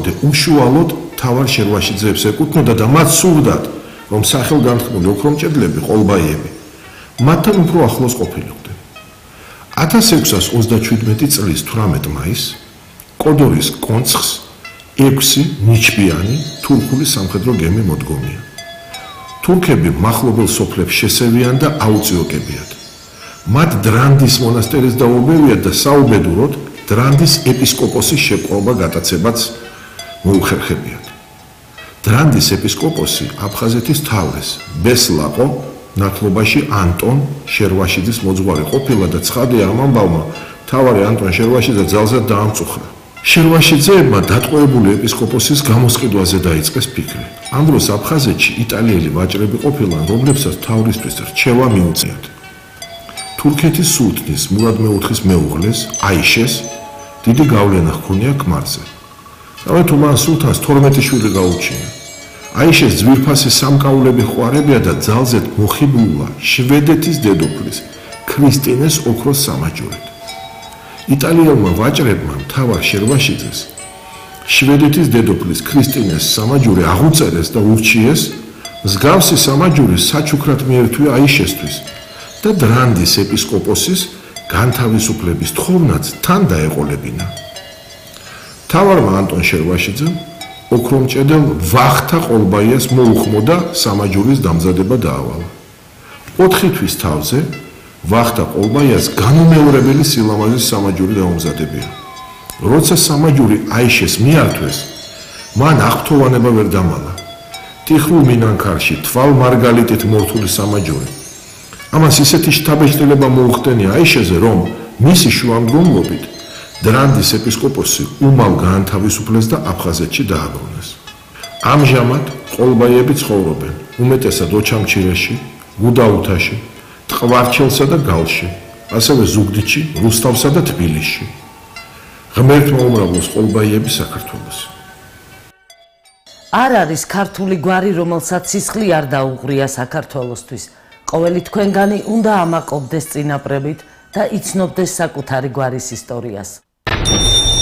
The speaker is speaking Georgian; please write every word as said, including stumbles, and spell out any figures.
მოწოდე უშუალოდ თავარ შერვაშიძეებს ეკუთვნოდა და მათ სურდათ, რომ სახელგანთქმული ოქრომჭედლები, ყოლბაიები მათთან უფრო ახლოს ყოფილიყვნენ. ათას ექვსას ოცდაშვიდმეტი წლის თვრამეტ მაისს კოდორის კონცხს ექვსი ნიჩბიანი თურქული სამხედრო გემი მოდგომია. თურქები მახლობელ სოფლებს შესევიან და აუწიოკებიათ. მათ დრანდის მონასტერის დაუბრუნებიათ და საუბედუროდ დრანდის ეპისკოპოსის შეპყრობა გატაცებაც მოუხერხებიათ. დრანდის ეპისკოპოსი აფხაზეთის თავეს ბესლაყო ნათლობაში ანტონ შერვაშიძის მოძღვარი ყოფილა და ცხადია ამ ამბავმა მთავარი ანტონ შერვაშიძე ძალზედ დაამწუხრა. შერვაშიძეებმა დატყვევებული ეპისკოპოსის გამოსყიდვაზე დაიწყეს ფიქრი. ამ დროს აფხაზეთში იტალიელი ვაჭრები ყოფილან, რომლებსაც თავრისთვის რჩევა მიუწიათ. თურქეთის სულთნის მურად მეოთხის მეუღლეს, აიშეს, დიდი გავლენა ჰქონია ქმარზე. ამიტომ მან სულთანს თორმეტი შვილი გაუჩინა. აიშეს ძვირფასი სამკაულები ხვარებია და ძალზედ მოხიბლულა შვედეთის დედოფლის, ქრისტინეს ოქროს სამაჯურით. იტალიელმა ვაჭრებმა მთავარ შერვაშიძეს შვედეთის დედოფლის ქრისტინეს სამაჯური აღუწერეს და ურჩიეს მსგავსი სამაჯური საჩუქრად მიერთვია აიშესთვის და დრანდის ეპისკოპოსის განთავისუფლების თხოვნაც თან დაეყოლებინა. მთავარმა ანტონ შერვაშიძემ ოქრომჭედელ ვახთა ყოლბაიას მოუხმოდა სამაჯურის დამზადება დაავალა. ოთხი თვის თავზე ვახთა ყოლბაიას განუმეორებელი სილამაზის სამაჯური დაუმზადებია. როცა სამაჯური აიშეს მიართვეს, მან აღფრთოვანება ვერ დამალა. ტიხრულ მინანქარში თვალ მარგალიტით მორთული სამაჯური. ამას ისეთი შთაბეჭდილება მოუხდენია აიშეზე, რომ მისი შუამდგომლობით დრანდის ეპისკოპოსი უმალ გაანთავისუფლეს და აფხაზეთში დააბრუნეს. ამჟამად ყოლბაიები ცხოვრობენ უმეტესად ოჩამჩირეში, გუდაუთაში, ტყვარჩელსა და გალში, ასევე ზუგდიდში, რუსთავსა და თბილისში. ღმერთმა უმრავლოს ყოლბაიები საქართველოს. არ არის ქართული გვარი, რომელსაც სისხლი არ დაუღრია საქართველოსთვის. ყოველი თქვენგანი უნდა ამაყობდეს წინაპრებით და იცნობდეს საკუთარი გვარის ისტორიას.